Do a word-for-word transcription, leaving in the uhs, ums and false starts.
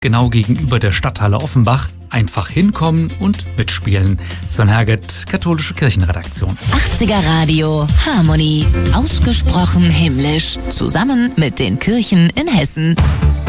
genau gegenüber der Stadthalle Offenbach. Einfach hinkommen und mitspielen. Son Herget, Katholische Kirchenredaktion. achtziger Radio Harmonie. Ausgesprochen himmlisch. Zusammen mit den Kirchen in Hessen.